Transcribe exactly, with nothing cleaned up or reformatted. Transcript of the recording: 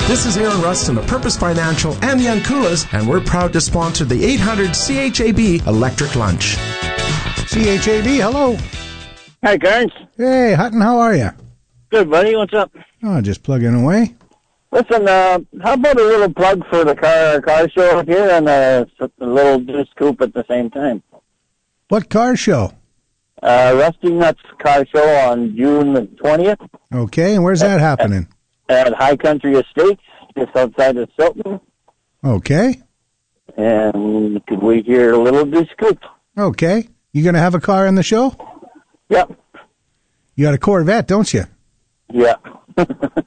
This is Aaron Rustin of Purpose Financial and the Ankulas, and we're proud to sponsor the eight hundred C H A B Electric Lunch. C H A B, hello. Hi, Carnes. Hey, Hutton, how are you? Good, buddy. What's up? Oh, just plugging away. Listen, uh, how about a little plug for the car car show here and a, a little Deuce Coupe at the same time? What car show? Uh, Rusty Nuts Car Show on June the twentieth. Okay, and where's that happening? At, at High Country Estates, just outside of Silton. Okay. And could we hear a little Deuce Coupe? Okay. You going to have a car in the show? Yep. You got a Corvette, don't you? Yeah.